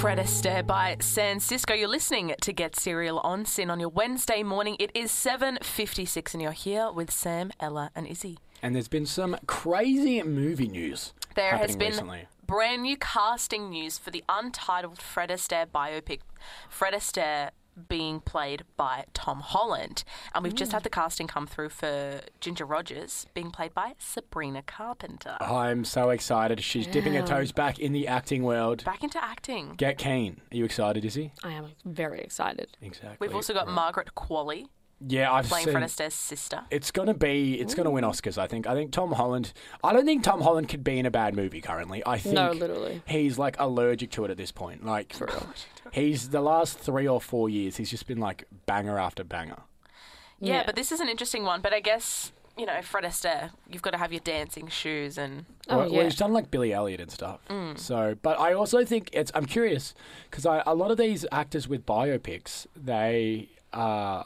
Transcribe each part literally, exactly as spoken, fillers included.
Fred Astaire by San Cisco. You're listening to Get Serial on Sin on your Wednesday morning. It is seven fifty-six and you're here with Sam, Ella and Izzy. And there's been some crazy movie news There happening has been recently. brand new casting news for the untitled Fred Astaire biopic. Fred Astaire being played by Tom Holland. And we've just had the casting come through for Ginger Rogers being played by Sabrina Carpenter. I'm so excited. She's dipping her toes back in the acting world. Back into acting. Get keen. Are you excited, Izzy? I am very excited. Exactly. We've also got Right. Margaret Qualley Yeah, I've playing seen. Fred Astaire's sister. It's gonna be. It's gonna win Oscars. I think. I think Tom Holland. I don't think Tom Holland could be in a bad movie currently. I think. No, literally. He's like allergic to it at this point. Like For real. He's the last three or four years. He's just been like banger after banger. Yeah, Yeah. but this is an interesting one. But I guess, you know, Fred Astaire, you've got to have your dancing shoes and... Oh, well, yeah. well, he's done like Billy Elliot and stuff. So, but I also think it's. I'm curious because a lot of these actors with biopics, they uh,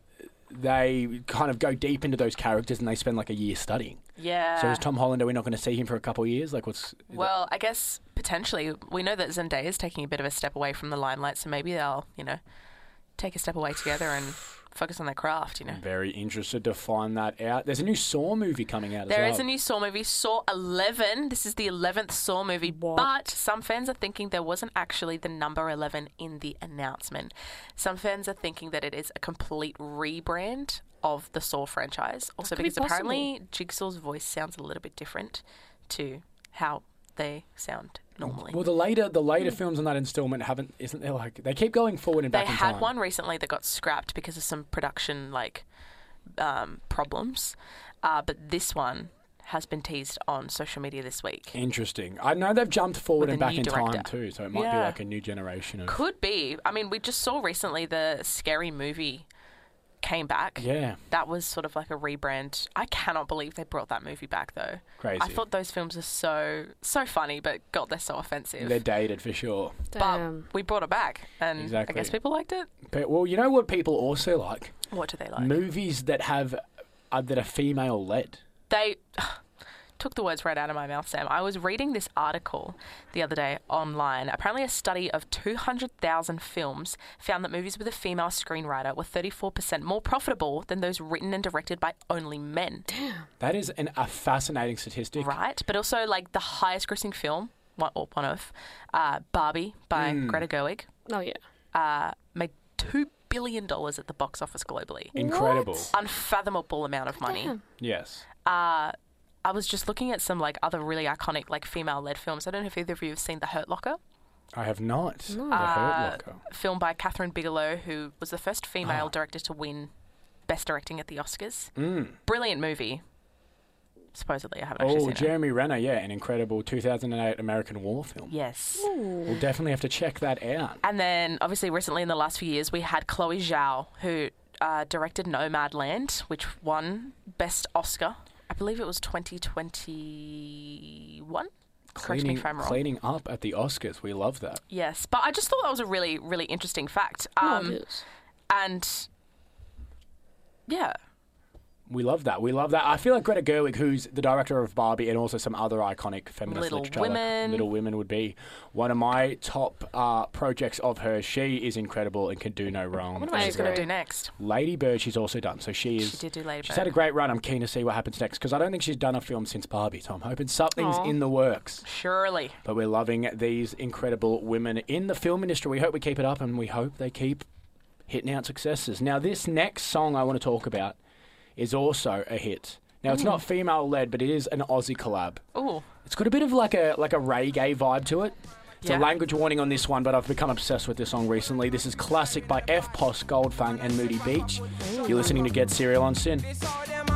they kind of go deep into those characters and they spend like a year studying. Yeah. So is Tom Holland? Are we not going to see him for a couple of years? Like, what's? Well, I guess potentially. We know that Zendaya's taking a bit of a step away from the limelight, so maybe they'll, you know, take a step away together and focus on their craft, you know. I'm very interested to find that out. There's a new Saw movie coming out as There well. is a new Saw movie, Saw eleven. This is the eleventh Saw movie, What? but some fans are thinking there wasn't actually the number eleven in the announcement. Some fans are thinking that it is a complete rebrand of the Saw franchise. Also, could be because apparently Jigsaw's voice sounds a little bit different to how they sound normally. Well, the later the later films in that installment haven't. Isn't there like they keep going forward and They back in had time? one recently that got scrapped because of some production like um, problems, uh, but this one has been teased on social media this week. Interesting. I know they've jumped forward With and a back new in time director. too, so it might be Yeah. like a new generation of. Could be. I mean, we just saw recently the Scary Movie came back. Yeah, That was sort of like a rebrand. I cannot believe they brought that movie back though. crazy. I thought those films are so so funny, but God, they're so offensive. They're dated for sure. Damn. But we brought it back, and Exactly. I guess people liked it. But, well, you know what people also like? What do they like? Movies that have uh, that are female led. They took the words right out of my mouth, Sam. I was reading this article the other day online. Apparently, a study of two hundred thousand films found that movies with a female screenwriter were thirty-four percent more profitable than those written and directed by only men. That is an, a fascinating statistic. Right? But also, like, the highest grossing film, one, or one of, uh, Barbie by Mm. Greta Gerwig, Oh, yeah. uh, made two billion dollars at the box office globally. Incredible. What? Unfathomable amount of money. Damn. Yes. Uh, I was just looking at some like other really iconic like female-led films. I don't know if either of you have seen The Hurt Locker, I have not. No. The Hurt Uh, Locker. film by Catherine Bigelow, who was the first female Ah. director to win Best Directing at the Oscars. Mm. Brilliant movie. Supposedly, I haven't actually Oh, seen it. Jeremy Renner, yeah, an incredible two thousand eight American War film. Yes. We'll definitely have to check that out. And then, obviously, recently in the last few years, we had Chloe Zhao, who uh, directed Nomadland, which won Best Oscar. I believe it was twenty twenty-one. Correct me Cleaning, if I'm wrong. cleaning up at the Oscars. We love that. Yes, but I just thought that was a really, really interesting fact. No, Um, it is. and yeah, We love that. We love that. I feel like Greta Gerwig, who's the director of Barbie and also some other iconic feminist Little literature, like Women. Little Women would be one of my top uh, projects of hers. She is incredible and can do no I wrong. wonder what I she's going to agree. do next. Lady Bird, she's also done. So she is. She did do Lady She's Bird. had a great run. I'm keen to see what happens next because I don't think she's done a film since Barbie. So I'm hoping something's Aw. in the works. Surely. But we're loving these incredible women in the film industry. We hope we keep it up and we hope they keep hitting out successes. Now, this next song I want to talk about is also a hit. Now, it's not female-led, but it is an Aussie collab. Ooh. It's got a bit of like a like a reggae vibe to it. It's Yeah. a language warning on this one, but I've become obsessed with this song recently. This is Classic by F P O S, Goldfang and Moody Beach. You're listening to Get Serial on Sin. It's hard